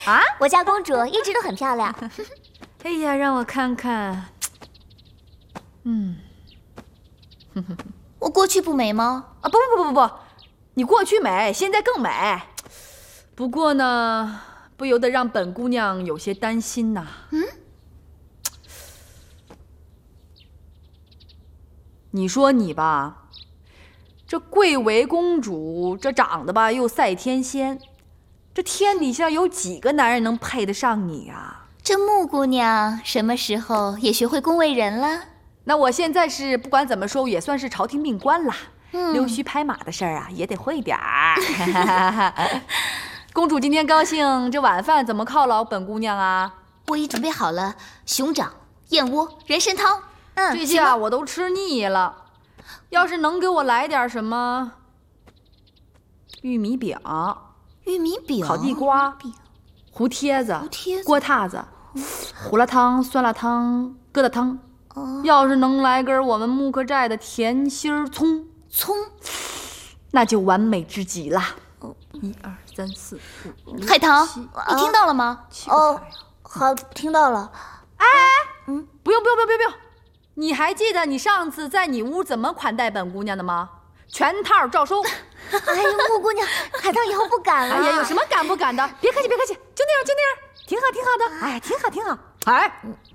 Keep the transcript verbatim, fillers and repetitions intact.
啊，我家公主一直都很漂亮。 哎呀，让我看看。嗯， 我过去不美吗？ 啊，不不不不不，你过去美，现在更美。不过呢，不由得让本姑娘有些担心呐。 嗯。 你说你吧，这贵为公主，这长得吧又赛天仙，这天底下有几个男人能配得上你啊？ 这穆姑娘什么时候也学会恭维人了？ 那我现在是不管怎么说，也算是朝廷命官啦。 嗯， 溜须拍马的事儿啊，也得会点儿。公主今天高兴，这晚饭怎么犒劳本姑娘啊？ 我已准备好了熊掌、燕窝、人参汤。嗯， 这些啊我都吃腻了。要是能给我来点什么玉米饼、 玉米饼、 烤地瓜、胡贴子、 胡贴子、 锅塌子、胡辣汤、酸辣汤、疙瘩汤。 哦， 要是能来根我们木克寨的甜心葱， 葱， 那就完美至极了。一二三四五六海棠， 七你听到了吗？ 哦， 好，听到了。 哎，嗯，不用不用不用不用不用，你还记得你上次在你屋怎么款待本姑娘的吗？全套照收。 哎呀，穆姑娘，海棠以后不敢了。 哎呀，有什么敢不敢的？别客气别客气，就那样就那样，挺好挺好的。哎，挺好挺好。哎。